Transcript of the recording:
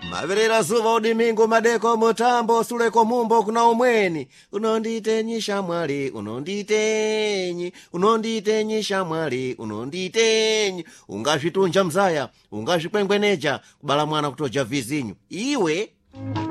maverera zuva udimingo madeko mutambo suleko mumbo kuna umweni unonditenyi shamwali unonditenyi shamwali unonditenyi ungazvitunja mzaya ungazvikwengweneja kubala mwana kutoja vizinyu iwe